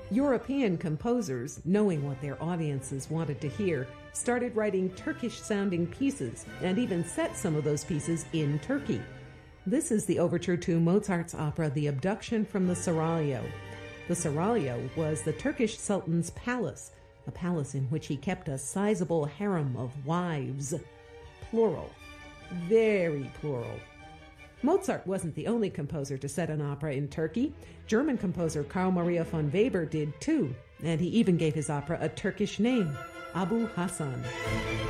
European composers, knowing what their audiences wanted to hear, started writing Turkish-sounding pieces and even set some of those pieces in Turkey. This is the overture to Mozart's opera The Abduction from the Seraglio. The Seraglio was the Turkish Sultan's palace, a palace in which he kept a sizable harem of wives. Plural. Very plural. Mozart wasn't the only composer to set an opera in Turkey. German composer Carl Maria von Weber did too, and he even gave his opera a Turkish name, Abu Hassan.